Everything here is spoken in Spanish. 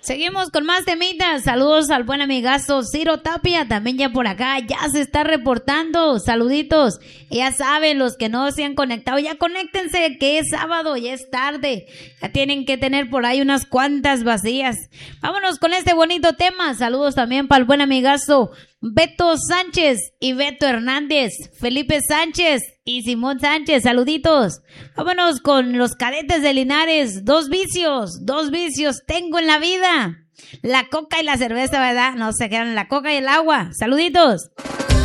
Seguimos con más temitas. Saludos al buen amigazo Ciro Tapia, también ya por acá, ya se está reportando. Saluditos. Ya saben, los que no se han conectado, ya conéctense, que es sábado, ya es tarde. Ya tienen que tener por ahí unas cuantas vacías. Vámonos con este bonito tema. Saludos también para el buen amigazo Beto Sánchez y Beto Hernández, Felipe Sánchez y Simón Sánchez, saluditos. Vámonos con los Cadetes de Linares. Dos vicios tengo en la vida: la coca y la cerveza, ¿verdad? No se quedan, la coca y el agua. Saluditos.